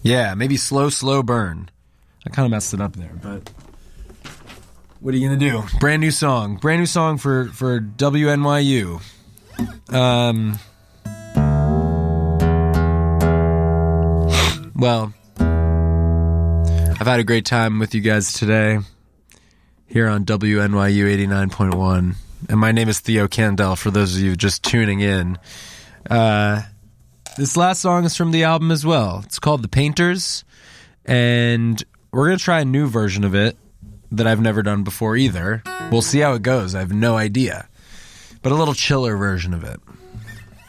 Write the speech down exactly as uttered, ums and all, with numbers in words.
Yeah, maybe Slow, Slow Burn. I kind of messed it up there, but what are you going to do? Brand new song. Brand new song for, for W N Y U. Um, well, I've had a great time with you guys today here on W N Y U eighty-nine point one. And my name is Theo Candel, for those of you just tuning in. Uh, this last song is from the album as well. It's called The Painters, and we're going to try a new version of it that I've never done before either. We'll see how it goes. I have no idea. But a little chiller version of it.